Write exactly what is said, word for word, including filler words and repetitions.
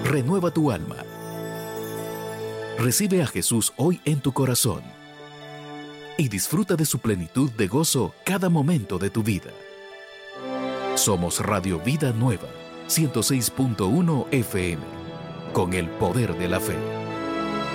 renueva tu alma. Recibe a Jesús hoy en tu corazón y disfruta de su plenitud de gozo cada momento de tu vida. Somos Radio Vida Nueva, ciento seis punto uno F M, con el poder de la fe.